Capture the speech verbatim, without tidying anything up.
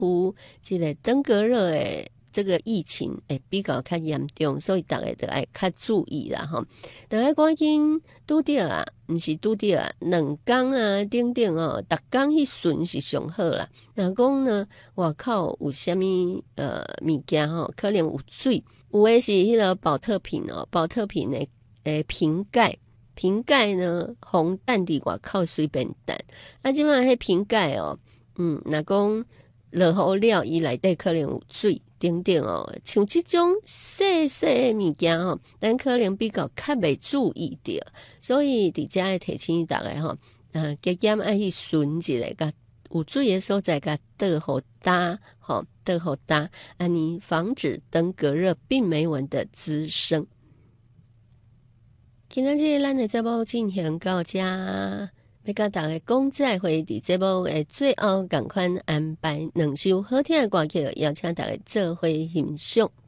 有这个登革热的这个疫情会比较较严重，所以大家都要较注意啦吼。大家赶紧拄到啊，毋是拄到啊，两工啊，等等哦，逐工迄顺是上好啦。若讲呢，外口有啥物呃物件吼，可能有水，有诶是迄个保特瓶哦，保特瓶的诶瓶盖。瓶盖呢，红蛋伫外口随便蛋，啊，即摆迄瓶盖哦，嗯，若讲落雨了，伊内底可能有水等等哦，像即种细细的物件吼，咱可能比较较袂注意着，所以伫遮会提醒大家吼，呃，加减爱去巡一下，甲有水的所在，甲倒互搭，吼，倒互搭，安尼防止登革热病媒蚊的滋生。今仔日咱的节目进行到这，要甲大家讲再会。伫节目的最后，赶快安排两首好听的歌曲，邀请大家做伙欣赏。